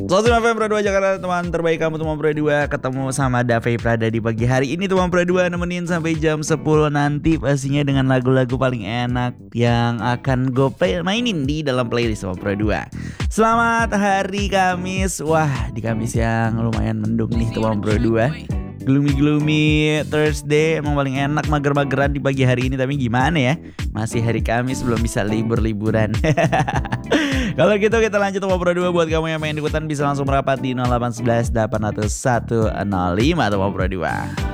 105 FM Pro 2 Jakarta, teman terbaik kamu teman Pro 2. Ketemu sama Dave Prada di pagi hari ini teman Pro 2, nemenin sampai jam 10 nanti pastinya dengan lagu-lagu paling enak yang akan gue mainin di dalam playlist teman Pro 2. Selamat hari Kamis. Wah, di Kamis yang lumayan mendung nih teman Pro 2. Gloomy Thursday, emang paling enak mager-mageran di pagi hari ini. Tapi gimana ya, masih hari Kamis, belum bisa libur-liburan. Kalau gitu kita lanjut Teman Pro 2. Buat kamu yang pengen ikutan bisa langsung merapat di 0811 801 105 Teman Pro 2.